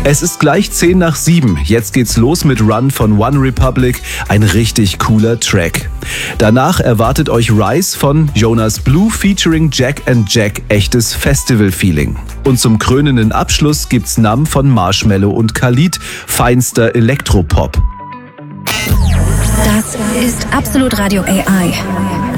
Es ist gleich 6:50. Jetzt geht's los mit Run von One Republic. Ein richtig cooler Track. Danach erwartet euch Rise von Jonas Blue featuring Jack and Jack. Echtes Festival-Feeling. Und zum krönenden Abschluss gibt's Numb von Marshmello und Khalid. Feinster Elektropop. Das ist Absolut Radio AI.